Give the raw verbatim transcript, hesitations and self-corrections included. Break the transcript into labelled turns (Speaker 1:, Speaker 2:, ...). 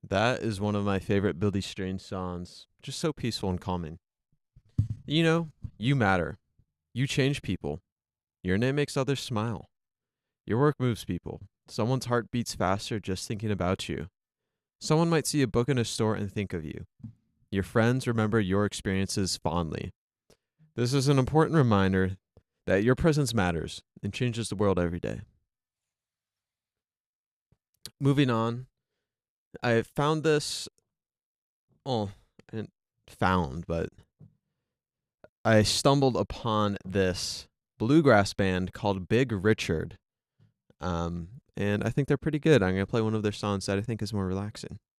Speaker 1: That is one of my favorite Billy Strange songs. Just so peaceful and calming. You know, you matter. You change people. Your name makes others smile. Your work moves people. Someone's heart beats faster just thinking about you. Someone might see a book in a store and think of you. Your friends remember your experiences fondly. This is an important reminder that your presence matters and changes the world every day. Moving on, I found this. Oh, I didn't found, but I stumbled upon this bluegrass band called Big Richard. Um, and I think they're pretty good. I'm going to play one of their songs that I think is more relaxing.